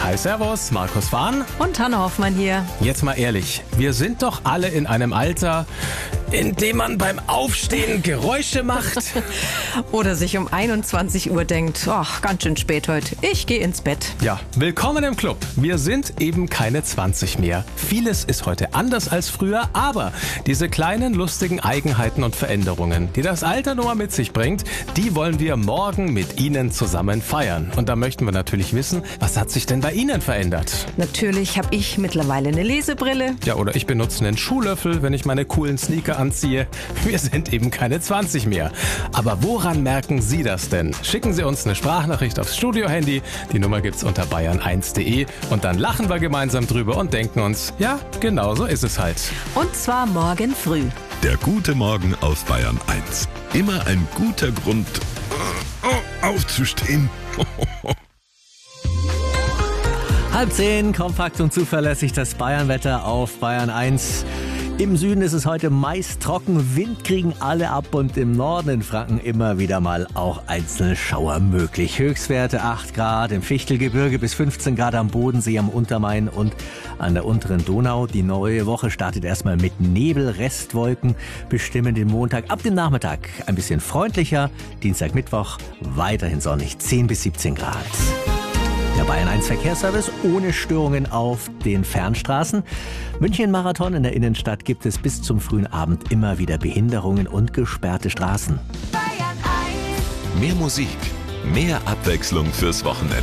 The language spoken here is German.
Hi, servus, Markus Fahn. Und Hanne Hoffmann hier. Jetzt mal ehrlich, wir sind doch alle in einem Alter, in dem man beim Aufstehen Geräusche macht. Oder sich um 21 Uhr denkt, ach, ganz schön spät heute, ich gehe ins Bett. Ja, willkommen im Club. Wir sind eben keine 20 mehr. Vieles ist heute anders als früher, aber diese kleinen lustigen Eigenheiten und Veränderungen, die das Alter nur mit sich bringt, die wollen wir morgen mit Ihnen zusammen feiern. Und da möchten wir natürlich wissen, was hat sich denn bei Ihnen verändert? Natürlich habe ich mittlerweile eine Lesebrille. Ja, oder ich benutze einen Schuhlöffel, wenn ich meine coolen Sneaker anziehe. Wir sind eben keine 20 mehr. Aber woran merken Sie das denn? Schicken Sie uns eine Sprachnachricht aufs Studio-Handy. Die Nummer gibt's unter bayern1.de. Und dann lachen wir gemeinsam drüber und denken uns, ja, genau so ist es halt. Und zwar morgen früh. Der gute Morgen auf Bayern 1. Immer ein guter Grund, aufzustehen. 9:30, kompakt und zuverlässig das Bayernwetter auf Bayern 1. Im Süden ist es heute meist trocken, Wind kriegen alle ab und im Norden in Franken immer wieder mal auch einzelne Schauer möglich. Höchstwerte 8 Grad im Fichtelgebirge bis 15 Grad am Bodensee, am Untermain und an der unteren Donau. Die neue Woche startet erstmal mit Nebel, Restwolken bestimmen den Montag. Ab dem Nachmittag ein bisschen freundlicher, Dienstag, Mittwoch weiterhin sonnig, 10 bis 17 Grad. Der Bayern 1 Verkehrsservice ohne Störungen auf den Fernstraßen. München-Marathon in der Innenstadt gibt es bis zum frühen Abend immer wieder Behinderungen und gesperrte Straßen. Mehr Musik, mehr Abwechslung fürs Wochenende.